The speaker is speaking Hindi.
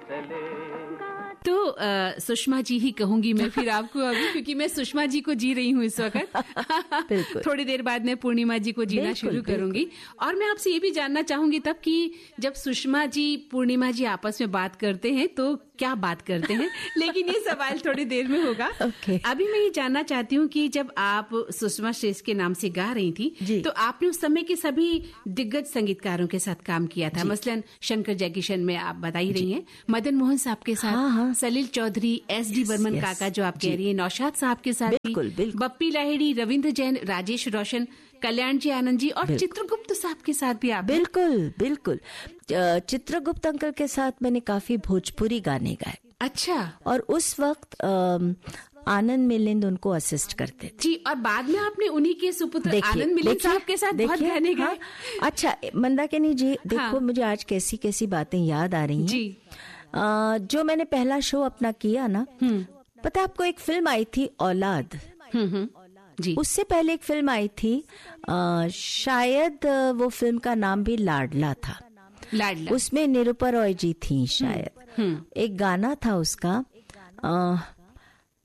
तो सुषमा जी ही कहूंगी मैं फिर आपको अभी, क्योंकि मैं सुषमा जी को जी रही हूँ इस वक्त। थोड़ी देर बाद मैं पूर्णिमा जी को जीना शुरू करूंगी। और मैं आपसे ये भी जानना चाहूंगी तब कि जब सुषमा जी पूर्णिमा जी आपस में बात करते हैं तो क्या बात करते हैं, लेकिन ये सवाल थोड़ी देर में होगा। अभी मैं ये जानना चाहती हूँ कि जब आप सुषमा श्रेष्ठ के नाम से गा रही थी तो आपने उस समय के सभी दिग्गज संगीतकारों के साथ काम किया था। मसलन शंकर जयकिशन में आप बता ही रही हैं, मदन मोहन साहब के साथ, सलील चौधरी, एस.डी. बर्मन काका जो आप कह रही हैं, नौशाद साहब के साथ, बप्पी लाहिड़ी, रविंद्र जैन, राजेश रोशन, कल्याण जी आनंद जी और चित्रगुप्त साहब के साथ भी आप। बिल्कुल चित्रगुप्त अंकल के साथ मैंने काफी भोजपुरी गाने गाए। अच्छा। और उस वक्त आनंद मिलिंद उनको असिस्ट करते थे जी। और बाद में आपने उन्हीं के सुपुत्र आनंद मिलिंद साहब के साथ बहुत गाने गाए। अच्छा मंदाकिनी जी, देखो मुझे आज कैसी कैसी बातें याद आ रही हैं जी। जो मैंने पहला शो अपना किया ना, पता आपको एक फिल्म आई थी औलाद जी। उससे पहले एक फिल्म आई थी, शायद वो फिल्म का नाम भी लाडला था। उसमें निरूपा रॉय जी थी शायद। एक गाना था उसका,